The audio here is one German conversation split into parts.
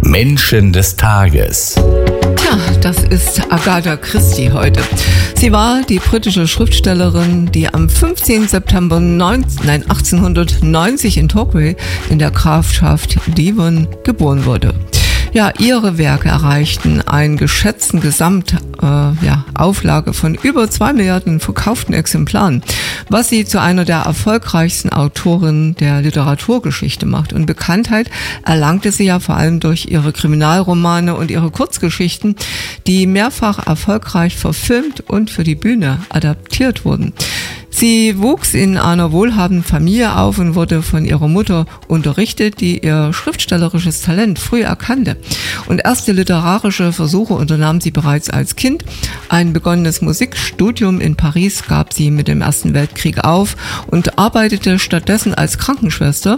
Menschen des Tages. Tja, das ist Agatha Christie heute. Sie war die britische Schriftstellerin, die am 15. September 1890 in Torquay in der Grafschaft Devon geboren wurde. Ja, ihre Werke erreichten einen geschätzten Auflage von über 2 Milliarden verkauften Exemplaren, was sie zu einer der erfolgreichsten Autorinnen der Literaturgeschichte macht. Und Bekanntheit erlangte sie ja vor allem durch ihre Kriminalromane und ihre Kurzgeschichten, die mehrfach erfolgreich verfilmt und für die Bühne adaptiert wurden. Sie wuchs in einer wohlhabenden Familie auf und wurde von ihrer Mutter unterrichtet, die ihr schriftstellerisches Talent früh erkannte. Und erste literarische Versuche unternahm sie bereits als Kind. Ein begonnenes Musikstudium in Paris gab sie mit dem Ersten Weltkrieg auf und arbeitete stattdessen als Krankenschwester.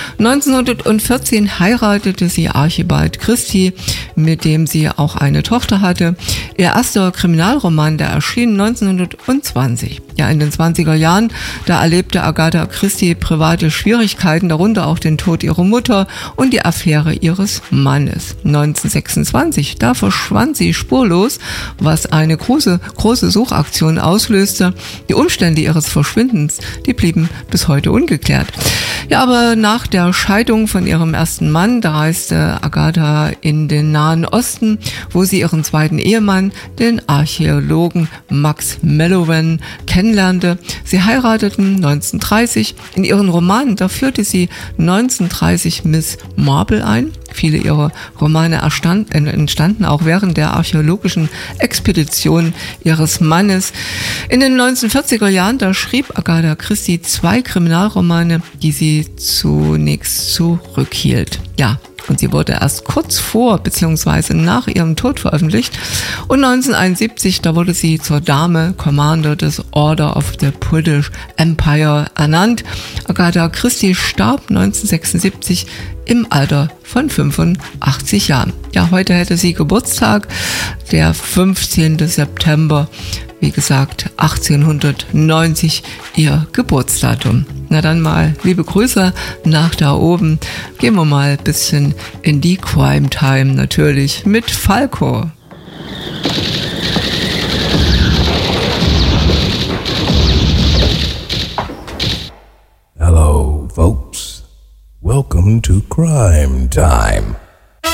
1914 heiratete sie Archibald Christie, mit dem sie auch eine Tochter hatte. Ihr erster Kriminalroman, der erschien 1920. Ja, in den 20er Jahren, da erlebte Agatha Christie private Schwierigkeiten, darunter auch den Tod ihrer Mutter und die Affäre ihres Mannes. 1926, da verschwand sie spurlos, was eine große Suchaktion auslöste. Die Umstände ihres Verschwindens, die blieben bis heute ungeklärt. Ja, aber nach der Scheidung von ihrem ersten Mann, da reiste Agatha in den Nahen Osten, wo sie ihren zweiten Ehemann, den Archäologen Max Mallowan, kennenlernte. Sie heirateten 1930. In ihren Romanen, da führte sie 1930 Miss Marple ein. Viele ihrer Romane entstanden auch während der archäologischen Expedition ihres Mannes. In den 1940er Jahren, da schrieb Agatha Christie 2 Kriminalromane, die sie zunächst zurückhielt. Ja, und sie wurde erst kurz vor bzw. nach ihrem Tod veröffentlicht. Und 1971, da wurde sie zur Dame Commander des Order of the British Empire ernannt. Agatha Christie starb 1976 im Alter von 85 Jahren. Ja, heute hätte sie Geburtstag, der 15. September. Wie gesagt, 1890 ihr Geburtsdatum. Na dann mal liebe Grüße nach da oben. Gehen wir mal ein bisschen in die Crime Time, natürlich mit Falco. Hello, folks. Welcome to Crime Time.